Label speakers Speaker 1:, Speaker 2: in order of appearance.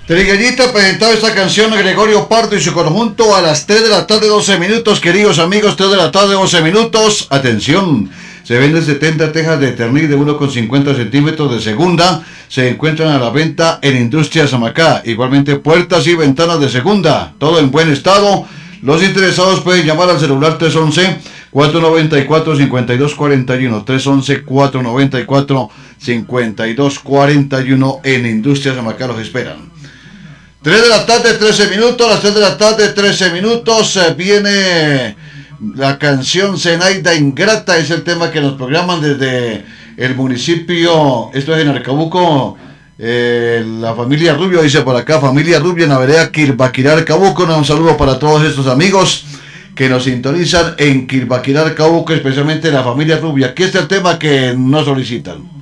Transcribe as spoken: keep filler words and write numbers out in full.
Speaker 1: Trigueñita presentaba esta canción a Gregorio Pardo y su conjunto a las tres de la tarde, doce minutos, queridos amigos, tres de la tarde, doce minutos. Atención, se vende setenta tejas de Eternit de uno con cincuenta centímetros de segunda, se encuentran a la venta en Industrias Amacá. Igualmente puertas y ventanas de segunda, todo en buen estado. Los interesados pueden llamar al celular tres once, cuatro noventa y cuatro, cincuenta y dos cuarenta y uno, tres once, cuatro noventa y cuatro, cincuenta y dos cuarenta y uno. En Industrias Amacá los esperan. tres de la tarde, trece minutos, a las tres de la tarde, trece minutos, eh, viene la canción Zenaida Ingrata, es el tema que nos programan desde el municipio, esto es en Arcabuco, eh, la familia Rubio, dice por acá, familia Rubio en la vereda Quirbaquirá, Arcabuco. Un saludo para todos estos amigos que nos sintonizan en Quirbaquirá, Arcabuco, especialmente la familia Rubio. Aquí está el tema que nos solicitan.